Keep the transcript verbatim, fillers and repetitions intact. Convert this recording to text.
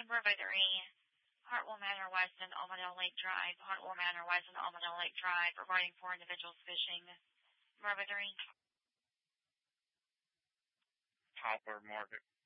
River three, Hartwell Manor West and Almadale Lake Drive, Hartwell Manor West and Almadale Lake Drive, regarding four individuals fishing. River three. Poplar Market.